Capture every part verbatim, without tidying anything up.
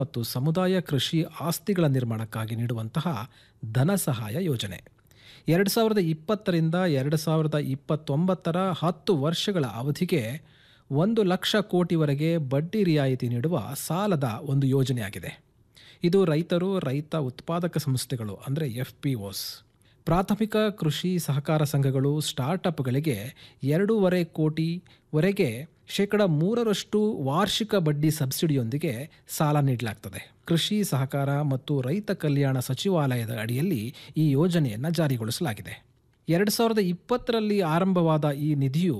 ಮತ್ತು ಸಮುದಾಯ ಕೃಷಿ ಆಸ್ತಿಗಳ ನಿರ್ಮಾಣಕ್ಕಾಗಿ ನೀಡುವಂತಹ ಧನ ಸಹಾಯ ಯೋಜನೆ. ಎರಡು ಸಾವಿರದ ಇಪ್ಪತ್ತರಿಂದ ಎರಡು ಸಾವಿರದ ಇಪ್ಪತ್ತೊಂಬತ್ತರ ಹತ್ತು ವರ್ಷಗಳ ಅವಧಿಗೆ ಒಂದು ಲಕ್ಷ ಕೋಟಿವರೆಗೆ ಬಡ್ಡಿ ರಿಯಾಯಿತಿ ನೀಡುವ ಸಾಲದ ಒಂದು ಯೋಜನೆಯಾಗಿದೆ. ಇದು ರೈತರು, ರೈತ ಉತ್ಪಾದಕ ಸಂಸ್ಥೆಗಳು ಅಂದರೆ ಎಫ್ ಪಿ ಒಸ್, ಪ್ರಾಥಮಿಕ ಕೃಷಿ ಸಹಕಾರ ಸಂಘಗಳು, ಸ್ಟಾರ್ಟಪ್ಗಳಿಗೆ ಎರಡೂವರೆ ಕೋಟಿವರೆಗೆ ಶೇಕಡ ಮೂರರಷ್ಟು ವಾರ್ಷಿಕ ಬಡ್ಡಿ ಸಬ್ಸಿಡಿಯೊಂದಿಗೆ ಸಾಲ ನೀಡಲಾಗ್ತದೆ. ಕೃಷಿ ಸಹಕಾರ ಮತ್ತು ರೈತ ಕಲ್ಯಾಣ ಸಚಿವಾಲಯದ ಅಡಿಯಲ್ಲಿ ಈ ಯೋಜನೆಯನ್ನು ಜಾರಿಗೊಳಿಸಲಾಗಿದೆ. ಎರಡು ಸಾವಿರದ ಇಪ್ಪತ್ತರಲ್ಲಿ ಆರಂಭವಾದ ಈ ನಿಧಿಯು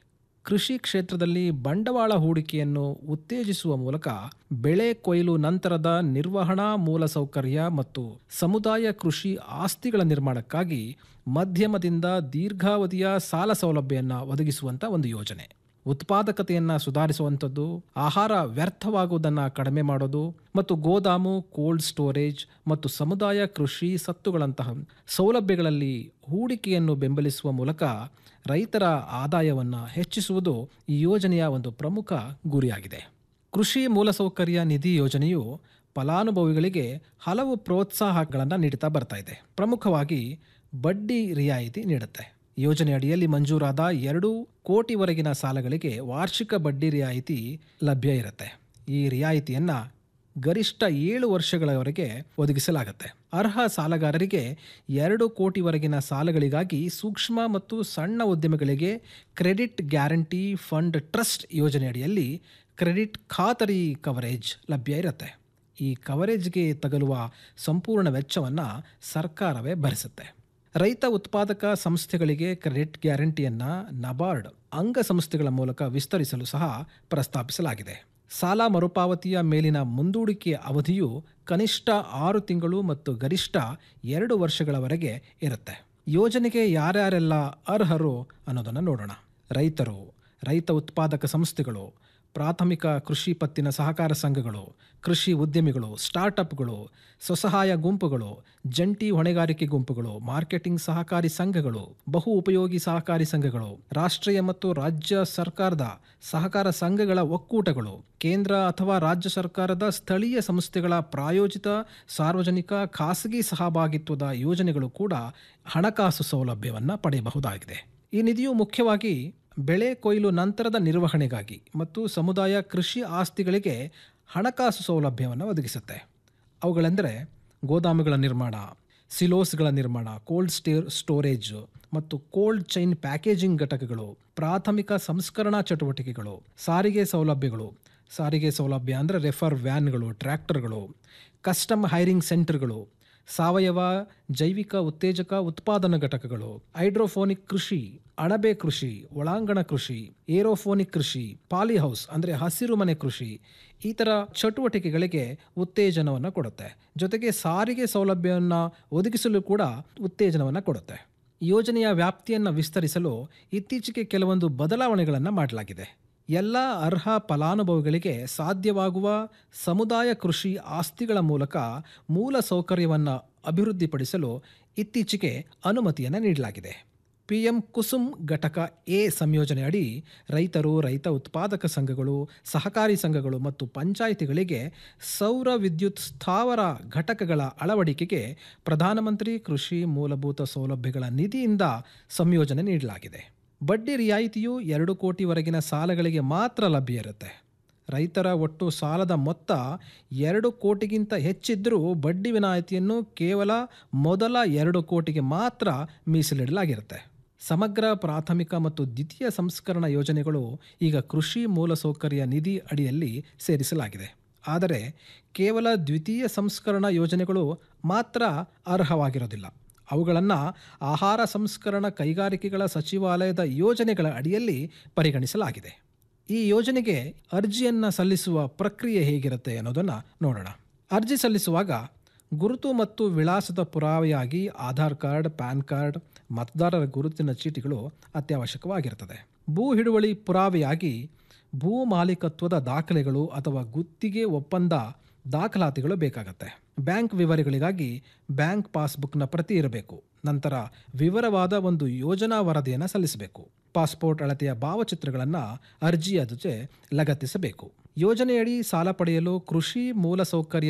ಕೃಷಿ ಕ್ಷೇತ್ರದಲ್ಲಿ ಬಂಡವಾಳ ಹೂಡಿಕೆಯನ್ನು ಉತ್ತೇಜಿಸುವ ಮೂಲಕ ಬೆಳೆ ಕೊಯ್ಲು ನಂತರದ ನಿರ್ವಹಣಾ ಮೂಲಸೌಕರ್ಯ ಮತ್ತು ಸಮುದಾಯ ಕೃಷಿ ಆಸ್ತಿಗಳ ನಿರ್ಮಾಣಕ್ಕಾಗಿ ಮಧ್ಯಮದಿಂದ ದೀರ್ಘಾವಧಿಯ ಸಾಲ ಸೌಲಭ್ಯವನ್ನು ಒದಗಿಸುವಂಥ ಒಂದು ಯೋಜನೆ. ಉತ್ಪಾದಕತೆಯನ್ನು ಸುಧಾರಿಸುವಂಥದ್ದು, ಆಹಾರ ವ್ಯರ್ಥವಾಗುವುದನ್ನು ಕಡಿಮೆ ಮಾಡೋದು ಮತ್ತು ಗೋದಾಮು, ಕೋಲ್ಡ್ ಸ್ಟೋರೇಜ್ ಮತ್ತು ಸಮುದಾಯ ಕೃಷಿ ಸತ್ತುಗಳಂತಹ ಸೌಲಭ್ಯಗಳಲ್ಲಿ ಹೂಡಿಕೆಯನ್ನು ಬೆಂಬಲಿಸುವ ಮೂಲಕ ರೈತರ ಆದಾಯವನ್ನು ಹೆಚ್ಚಿಸುವುದು ಈ ಯೋಜನೆಯ ಒಂದು ಪ್ರಮುಖ ಗುರಿಯಾಗಿದೆ. ಕೃಷಿ ಮೂಲಸೌಕರ್ಯ ನಿಧಿ ಯೋಜನೆಯು ಫಲಾನುಭವಿಗಳಿಗೆ ಹಲವು ಪ್ರೋತ್ಸಾಹಗಳನ್ನು ನೀಡುತ್ತಾ ಬರ್ತಾ ಇದೆ. ಪ್ರಮುಖವಾಗಿ ಬಡ್ಡಿ ರಿಯಾಯಿತಿ ನೀಡುತ್ತೆ. ಯೋಜನೆ ಅಡಿಯಲ್ಲಿ ಮಂಜೂರಾದ ಎರಡು ಕೋಟಿವರೆಗಿನ ಸಾಲಗಳಿಗೆ ವಾರ್ಷಿಕ ಬಡ್ಡಿ ರಿಯಾಯಿತಿ ಲಭ್ಯ ಇರುತ್ತೆ. ಈ ರಿಯಾಯಿತಿಯನ್ನು ಗರಿಷ್ಠ ಏಳು ವರ್ಷಗಳವರೆಗೆ ಒದಗಿಸಲಾಗುತ್ತೆ. ಅರ್ಹ ಸಾಲಗಾರರಿಗೆ ಎರಡು ಕೋಟಿವರೆಗಿನ ಸಾಲಗಳಿಗಾಗಿ ಸೂಕ್ಷ್ಮ ಮತ್ತು ಸಣ್ಣ ಉದ್ಯಮಗಳಿಗೆ ಕ್ರೆಡಿಟ್ ಗ್ಯಾರಂಟಿ ಫಂಡ್ ಟ್ರಸ್ಟ್ ಯೋಜನೆಯಡಿಯಲ್ಲಿ ಕ್ರೆಡಿಟ್ ಖಾತರಿ ಕವರೇಜ್ ಲಭ್ಯ ಇರುತ್ತೆ. ಈ ಕವರೇಜ್ಗೆ ತಗಲುವ ಸಂಪೂರ್ಣ ವೆಚ್ಚವನ್ನು ಸರ್ಕಾರವೇ ಭರಿಸುತ್ತೆ. ರೈತ ಉತ್ಪಾದಕ ಸಂಸ್ಥೆಗಳಿಗೆ ಕ್ರೆಡಿಟ್ ಗ್ಯಾರಂಟಿಯನ್ನು ನಬಾರ್ಡ್ ಅಂಗಸಂಸ್ಥೆಗಳ ಮೂಲಕ ವಿಸ್ತರಿಸಲು ಸಹ ಪ್ರಸ್ತಾಪಿಸಲಾಗಿದೆ. ಸಾಲ ಮರುಪಾವತಿಯ ಮೇಲಿನ ಮುಂದೂಡಿಕೆಯ ಅವಧಿಯು ಕನಿಷ್ಠ ಆರು ತಿಂಗಳು ಮತ್ತು ಗರಿಷ್ಠ ಎರಡು ವರ್ಷಗಳವರೆಗೆ ಇರುತ್ತೆ. ಯೋಜನೆಗೆ ಯಾರ್ಯಾರೆಲ್ಲ ಅರ್ಹರು ಅನ್ನೋದನ್ನು ನೋಡೋಣ. ರೈತರು, ರೈತ ಉತ್ಪಾದಕ ಸಂಸ್ಥೆಗಳು, ಪ್ರಾಥಮಿಕ ಕೃಷಿ ಪತ್ತಿನ ಸಹಕಾರ ಸಂಘಗಳು, ಕೃಷಿ ಉದ್ಯಮಿಗಳು, ಸ್ಟಾರ್ಟಪ್ಗಳು, ಸ್ವಸಹಾಯ ಗುಂಪುಗಳು, ಜಂಟಿ ಹೊಣೆಗಾರಿಕೆ ಗುಂಪುಗಳು, ಮಾರ್ಕೆಟಿಂಗ್ ಸಹಕಾರಿ ಸಂಘಗಳು, ಬಹು ಉಪಯೋಗಿ ಸಹಕಾರಿ ಸಂಘಗಳು, ರಾಷ್ಟ್ರೀಯ ಮತ್ತು ರಾಜ್ಯ ಸರ್ಕಾರದ ಸಹಕಾರ ಸಂಘಗಳ ಒಕ್ಕೂಟಗಳು, ಕೇಂದ್ರ ಅಥವಾ ರಾಜ್ಯ ಸರ್ಕಾರದ ಸ್ಥಳೀಯ ಸಂಸ್ಥೆಗಳ ಪ್ರಾಯೋಜಿತ ಸಾರ್ವಜನಿಕ ಖಾಸಗಿ ಸಹಭಾಗಿತ್ವದ ಯೋಜನೆಗಳು ಕೂಡ ಹಣಕಾಸು ಸೌಲಭ್ಯವನ್ನು ಪಡೆಯಬಹುದಾಗಿದೆ. ಈ ನಿಧಿಯು ಮುಖ್ಯವಾಗಿ ಬೆಳೆ ಕೊಯ್ಲು ನಂತರದ ನಿರ್ವಹಣೆಗಾಗಿ ಮತ್ತು ಸಮುದಾಯ ಕೃಷಿ ಆಸ್ತಿಗಳಿಗೆ ಹಣಕಾಸು ಸೌಲಭ್ಯವನ್ನು ಒದಗಿಸುತ್ತೆ. ಅವುಗಳೆಂದರೆ ಗೋದಾಮುಗಳ ನಿರ್ಮಾಣ, ಸಿಲೋಸ್ಗಳ ನಿರ್ಮಾಣ, ಕೋಲ್ಡ್ ಸ್ಟೇ ಸ್ಟೋರೇಜ್ ಮತ್ತು ಕೋಲ್ಡ್ ಚೈನ್ ಪ್ಯಾಕೇಜಿಂಗ್ ಘಟಕಗಳು, ಪ್ರಾಥಮಿಕ ಸಂಸ್ಕರಣಾ ಚಟುವಟಿಕೆಗಳು, ಸಾರಿಗೆ ಸೌಲಭ್ಯಗಳು. ಸಾರಿಗೆ ಸೌಲಭ್ಯ ಅಂದರೆ ರೆಫರ್ ವ್ಯಾನ್ಗಳು, ಟ್ರ್ಯಾಕ್ಟರ್ಗಳು, ಕಸ್ಟಮ್ ಹೈರಿಂಗ್ ಸೆಂಟರ್ಗಳು, ಸಾವಯವ ಜೈವಿಕ ಉತ್ತೇಜಕ ಉತ್ಪಾದನಾ ಘಟಕಗಳು, ಹೈಡ್ರೋಫೋನಿಕ್ ಕೃಷಿ, ಅಣಬೆ ಕೃಷಿ, ಒಳಾಂಗಣ ಕೃಷಿ, ಏರೋಫೋನಿಕ್ ಕೃಷಿ, ಪಾಲಿಹೌಸ್ ಅಂದರೆ ಹಸಿರು ಮನೆ ಕೃಷಿ, ಈ ಥರ ಚಟುವಟಿಕೆಗಳಿಗೆ ಉತ್ತೇಜನವನ್ನು ಕೊಡುತ್ತೆ. ಜೊತೆಗೆ ಸಾರಿಗೆ ಸೌಲಭ್ಯವನ್ನು ಒದಗಿಸಲು ಕೂಡ ಉತ್ತೇಜನವನ್ನು ಕೊಡುತ್ತೆ. ಯೋಜನೆಯ ವ್ಯಾಪ್ತಿಯನ್ನು ವಿಸ್ತರಿಸಲು ಇತ್ತೀಚೆಗೆ ಕೆಲವೊಂದು ಬದಲಾವಣೆಗಳನ್ನು ಮಾಡಲಾಗಿದೆ. ಎಲ್ಲ ಅರ್ಹ ಫಲಾನುಭವಿಗಳಿಗೆ ಸಾಧ್ಯವಾಗುವ ಸಮುದಾಯ ಕೃಷಿ ಆಸ್ತಿಗಳ ಮೂಲಕ ಮೂಲ ಸೌಕರ್ಯವನ್ನು ಅಭಿವೃದ್ಧಿಪಡಿಸಲು ಇತ್ತೀಚೆಗೆ ಅನುಮತಿಯನ್ನು ನೀಡಲಾಗಿದೆ. ಪಿ ಎಂ ಕುಸುಮ್ ಘಟಕ ಎ ಸಂಯೋಜನೆಯಡಿ ರೈತರು, ರೈತ ಉತ್ಪಾದಕ ಸಂಘಗಳು, ಸಹಕಾರಿ ಸಂಘಗಳು ಮತ್ತು ಪಂಚಾಯಿತಿಗಳಿಗೆ ಸೌರ ವಿದ್ಯುತ್ ಸ್ಥಾವರ ಘಟಕಗಳ ಅಳವಡಿಕೆಗೆ ಪ್ರಧಾನಮಂತ್ರಿ ಕೃಷಿ ಮೂಲಭೂತ ಸೌಲಭ್ಯಗಳ ನಿಧಿಯಿಂದ ಸಂಯೋಜನೆ ನೀಡಲಾಗಿದೆ. ಬಡ್ಡಿ ರಿಯಾಯಿತಿಯು ಎರಡು ಕೋಟಿವರೆಗಿನ ಸಾಲಗಳಿಗೆ ಮಾತ್ರ ಲಭ್ಯ ಇರುತ್ತೆ. ರೈತರ ಒಟ್ಟು ಸಾಲದ ಮೊತ್ತ ಎರಡು ಕೋಟಿಗಿಂತ ಹೆಚ್ಚಿದ್ದರೂ ಬಡ್ಡಿ ವಿನಾಯಿತಿಯನ್ನು ಕೇವಲ ಮೊದಲ ಎರಡು ಕೋಟಿಗೆ ಮಾತ್ರ ಮೀಸಲಿಡಲಾಗಿರುತ್ತೆ. ಸಮಗ್ರ ಪ್ರಾಥಮಿಕ ಮತ್ತು ದ್ವಿತೀಯ ಸಂಸ್ಕರಣ ಯೋಜನೆಗಳು ಈಗ ಕೃಷಿ ಮೂಲಸೌಕರ್ಯ ನಿಧಿ ಅಡಿಯಲ್ಲಿ ಸೇರಿಸಲಾಗಿದೆ. ಆದರೆ ಕೇವಲ ದ್ವಿತೀಯ ಸಂಸ್ಕರಣ ಯೋಜನೆಗಳು ಮಾತ್ರ ಅರ್ಹವಾಗಿರೋದಿಲ್ಲ. ಅವುಗಳನ್ನು ಆಹಾರ ಸಂಸ್ಕರಣ ಕೈಗಾರಿಕೆಗಳ ಸಚಿವಾಲಯದ ಯೋಜನೆಗಳ ಅಡಿಯಲ್ಲಿ ಪರಿಗಣಿಸಲಾಗಿದೆ. ಈ ಯೋಜನೆಗೆ ಅರ್ಜಿಯನ್ನು ಸಲ್ಲಿಸುವ ಪ್ರಕ್ರಿಯೆ ಹೇಗಿರುತ್ತೆ ಅನ್ನೋದನ್ನು ನೋಡೋಣ. ಅರ್ಜಿ ಸಲ್ಲಿಸುವಾಗ ಗುರುತು ಮತ್ತು ವಿಳಾಸದ ಪುರಾವೆಯಾಗಿ ಆಧಾರ್ ಕಾರ್ಡ್, ಪ್ಯಾನ್ ಕಾರ್ಡ್, ಮತದಾರರ ಗುರುತಿನ ಚೀಟಿಗಳು ಅತ್ಯವಶ್ಯಕವಾಗಿರ್ತದೆ. ಭೂ ಹಿಡುವಳಿ ಪುರಾವೆಯಾಗಿ ಭೂ ಮಾಲೀಕತ್ವದ ದಾಖಲೆಗಳು ಅಥವಾ ಗುತ್ತಿಗೆ ಒಪ್ಪಂದ ದಾಖಲಾತಿಗಳು ಬೇಕಾಗತ್ತೆ. ಬ್ಯಾಂಕ್ ವಿವರಗಳಿಗಾಗಿ ಬ್ಯಾಂಕ್ ಪಾಸ್ಬುಕ್ನ ಪ್ರತಿ ಇರಬೇಕು. ನಂತರ ವಿವರವಾದ ಒಂದು ಯೋಜನಾ ವರದಿಯನ್ನು ಸಲ್ಲಿಸಬೇಕು. ಪಾಸ್ಪೋರ್ಟ್ ಅಳತೆಯ ಭಾವಚಿತ್ರಗಳನ್ನು ಅರ್ಜಿಯ ಜೊತೆ ಲಗತ್ತಿಸಬೇಕು. ಯೋಜನೆಯಡಿ ಸಾಲ ಪಡೆಯಲು ಕೃಷಿ ಮೂಲಸೌಕರ್ಯ